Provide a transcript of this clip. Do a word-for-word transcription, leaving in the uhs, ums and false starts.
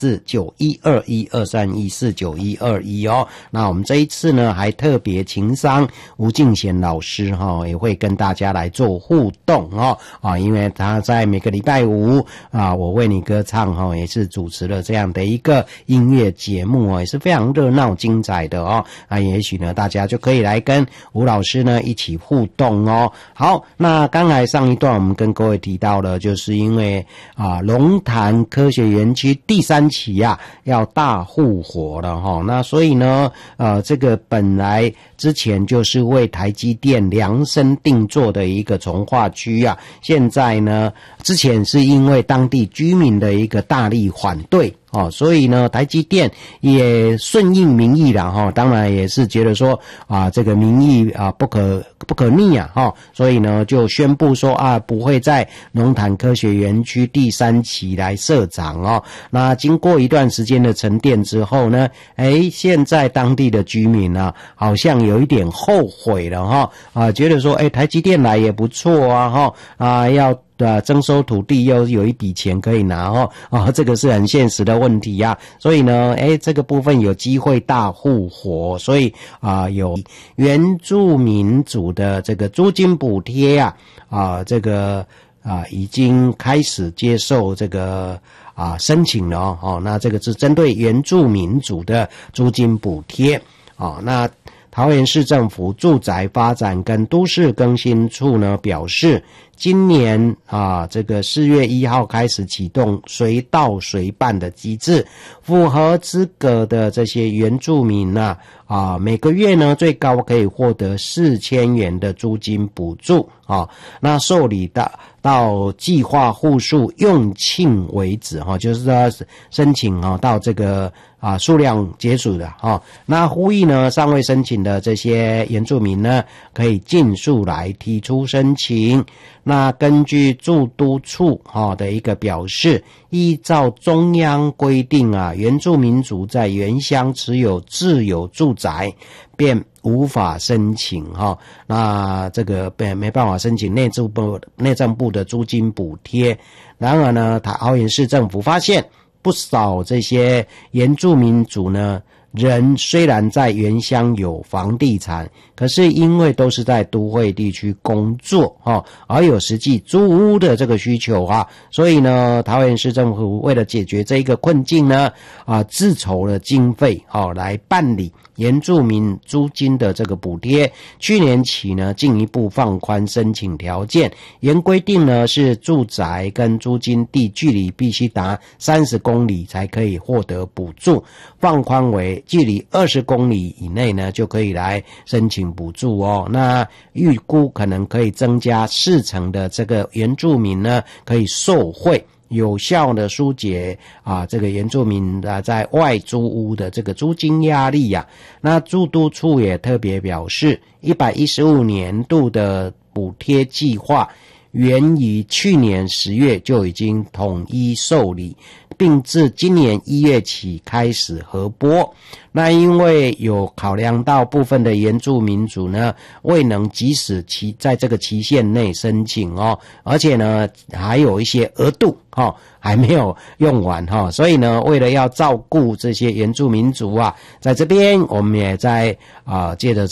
四九一二一二三一四九一二一哦。那我们这一次呢，还特别情商吴敬贤老师哈、哦，也会跟大家来做互动哦啊，因为他在每个礼拜五啊，我为你歌唱哈、哦，也是主持了这样的一个音乐节目哦，也是非常热闹精彩的哦。那也许呢，大家就可以来跟吴老师呢一起互动哦。好，那刚才上一段我们跟各位提到了，就是因为啊龙潭科学园区第三期啊要大复活了哈，那所以呢呃这个本来之前就是为台积电量身定做的一个重划区啊，现在呢之前是因为当地居民的一个大力反对哦，所以呢，台积电也顺应民意啦，哈，当然也是觉得说啊，这个民意啊不可不可逆啊，哈，所以呢就宣布说啊，不会在龙潭科学园区第三期来设厂哦。那经过一段时间的沉淀之后呢，诶，现在当地的居民啊，好像有一点后悔了哈，啊，觉得说，诶，台积电来也不错啊，哈，啊，要。啊，征收土地又有一笔钱可以拿哦，啊，这个是很现实的问题呀、啊。所以呢，诶，这个部分有机会大复活，所以啊，有原住民族的这个租金补贴啊，啊，这个啊已经开始接受这个啊申请了哦。哦，那这个是针对原住民族的租金补贴啊，那。桃园市政府住宅发展跟都市更新处呢表示，今年啊这个四月一号开始启动随到随办的机制，符合资格的这些原住民啊啊每个月呢最高可以获得四千元的租金补助啊，那受理到到计划户数用罄为止哈，就是说申请啊到这个啊数量结束的哈，那呼吁呢尚未申请的这些原住民呢，可以尽速来提出申请。那根据住都处哈的一个表示，依照中央规定啊，原住民族在原乡持有自有住宅，便无法申请哈。那这个没办法申请内政部内政部的租金补贴。然而呢，桃园市政府发现不少这些原住民族呢。人虽然在原乡有房地产，可是因为都是在都会地区工作齁，而有实际租屋的这个需求啊，所以呢桃园市政府为了解决这一个困境呢啊自筹了经费齁来办理原住民租金的这个补贴。去年起呢进一步放宽申请条件，原规定呢是住宅跟租金地距离必须达三十公里才可以获得补助，放宽为距离二十公里以内呢就可以来申请补助哦。那预估可能可以增加四成的这个原住民呢可以受惠，有效的疏解啊这个原住民啊在外租屋的这个租金压力呀、啊。那住都处也特别表示，一百一十五年度的补贴计划源于去年十月就已经统一受理，并自今年一月起开始核拨。那因为有考量到部分的原住民族呢未能及时期在这个期限内申请哦，而且呢还有一些额度哦还没有用完哈、哦，所以呢为了要照顾这些原住民族啊，在这边我们也在啊借着